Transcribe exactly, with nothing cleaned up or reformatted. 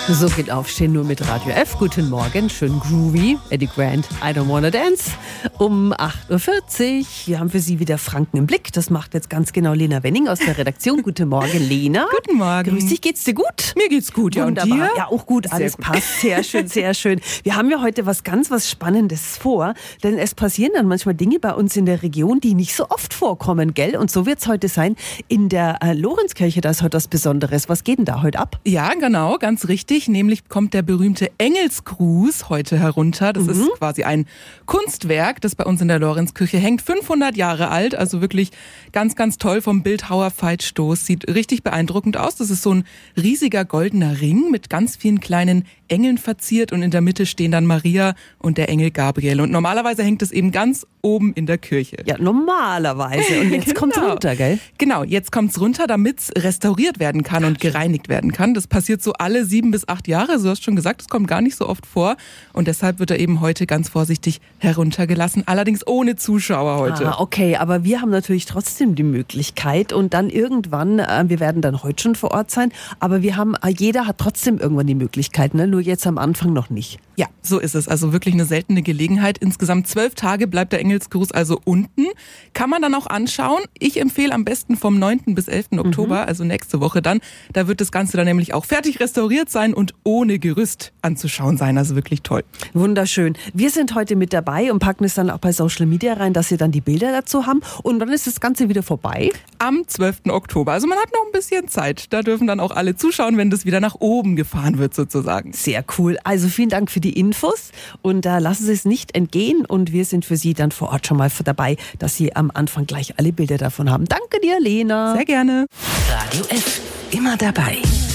So geht Aufstehen nur mit Radio F. Guten Morgen, schön groovy. Eddie Grant, I Don't Wanna Dance. Um acht Uhr vierzig. Wir haben für Sie wieder Franken im Blick. Das macht jetzt ganz genau Lena Wenning aus der Redaktion. Guten Morgen, Lena. Guten Morgen. Grüß dich, geht's dir gut? Mir geht's gut, ja. Wunderbar. Und dir? Ja, auch gut, alles gut. passt. Sehr schön, sehr schön. Wir haben ja heute was ganz was Spannendes vor, denn es passieren dann manchmal Dinge bei uns in der Region, die nicht so oft vorkommen, gell? Und so wird's heute sein. In der äh, Lorenzkirche, da ist heute was Besonderes. Was geht denn da heute ab? Ja, genau, ganz richtig. Nämlich kommt der berühmte Engelsgruß heute herunter. Das mhm. ist quasi ein Kunstwerk, das bei uns in der Lorenzkirche hängt. fünfhundert Jahre alt, also wirklich ganz, ganz toll vom Bildhauer Veit Stoß. Sieht richtig beeindruckend aus. Das ist so ein riesiger goldener Ring mit ganz vielen kleinen Engeln verziert und in der Mitte stehen dann Maria und der Engel Gabriel. Und normalerweise hängt es eben ganz oben in der Kirche. Ja, normalerweise. Und jetzt genau. kommt's runter, gell? Genau, jetzt kommt's runter, damit's restauriert werden kann und gereinigt werden kann. Das passiert so alle sieben bis acht Jahre. Du hast schon gesagt, es kommt gar nicht so oft vor. Und deshalb wird er eben heute ganz vorsichtig heruntergelassen. Allerdings ohne Zuschauer heute. Ah, okay, aber wir haben natürlich trotzdem die Möglichkeit. Und dann irgendwann, äh, wir werden dann heute schon vor Ort sein, aber wir haben, äh, jeder hat trotzdem irgendwann die Möglichkeit, ne? Nur jetzt am Anfang noch nicht. Ja, so ist es. Also wirklich eine seltene Gelegenheit. Insgesamt zwölf Tage bleibt der Engelsgruß also unten. Kann man dann auch anschauen. Ich empfehle am besten vom neunten bis elften Oktober, mhm. also nächste Woche dann. Da wird das Ganze dann nämlich auch fertig restauriert sein und ohne Gerüst anzuschauen sein. Also wirklich toll. Wunderschön. Wir sind heute mit dabei und packen es dann auch bei Social Media rein, dass Sie dann die Bilder dazu haben. Und dann ist das Ganze wieder vorbei. Am zwölften Oktober. Also man hat noch ein bisschen Zeit. Da dürfen dann auch alle zuschauen, wenn das wieder nach oben gefahren wird sozusagen. Sehr cool. Also vielen Dank für die Infos und da äh, lassen Sie es nicht entgehen und wir sind für Sie dann vor Ort schon mal dabei, dass Sie am Anfang gleich alle Bilder davon haben. Danke dir, Lena. Sehr gerne. Radio F. Immer dabei.